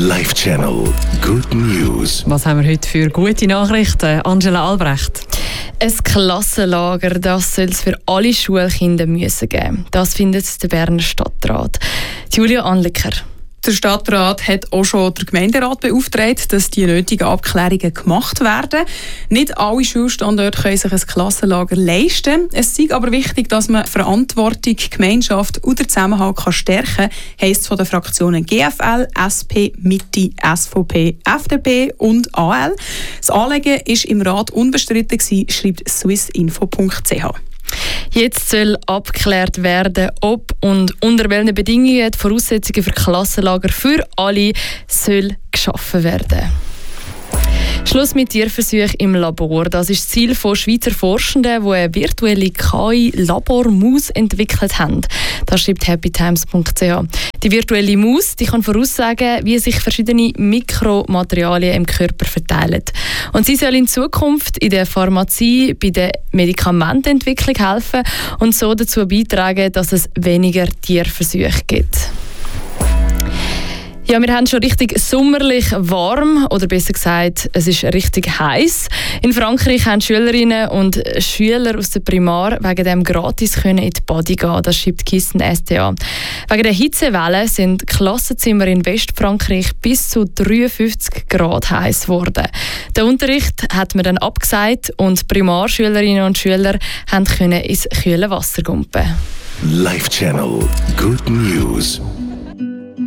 Live Channel Good News. Was haben wir heute für gute Nachrichten? Angela Albrecht. Ein Klassenlager, das soll es für alle Schulkinder müssen geben. Das findet der Berner Stadtrat. Julia Anliker. Der Stadtrat hat auch schon den Gemeinderat beauftragt, dass die nötigen Abklärungen gemacht werden. Nicht alle Schulstandorte können sich ein Klassenlager leisten. Es ist aber wichtig, dass man Verantwortung, Gemeinschaft und den Zusammenhalt stärken kann, heisst es von den Fraktionen GFL, SP, Mitte, SVP, FDP und AL. Das Anliegen war im Rat unbestritten, schreibt swissinfo.ch. Jetzt soll abgeklärt werden, ob und unter welchen Bedingungen die Voraussetzungen für Klassenlager für alle soll geschaffen werden. Schluss mit Tierversuchen im Labor. Das ist das Ziel von Schweizer Forschenden, die eine virtuelle KI-Labormaus entwickelt haben. Das schreibt happytimes.ch. Die virtuelle Maus kann voraussagen, wie sich verschiedene Mikromaterialien im Körper verteilen. Und sie soll in Zukunft in der Pharmazie bei der Medikamentenentwicklung helfen und so dazu beitragen, dass es weniger Tierversuche gibt. Ja, wir haben schon richtig sommerlich warm, oder besser gesagt, es ist richtig heiß. In Frankreich haben Schülerinnen und Schüler aus der Primar wegen dem gratis in die Body gehen. Das schreibt Kisten STA. Wegen der Hitzewelle sind Klassenzimmer in Westfrankreich bis zu 53 Grad heiß geworden. Der Unterricht hat man dann abgesagt und Primarschülerinnen und Schüler können ins kühle Wasser gumpen. Live Channel Good News.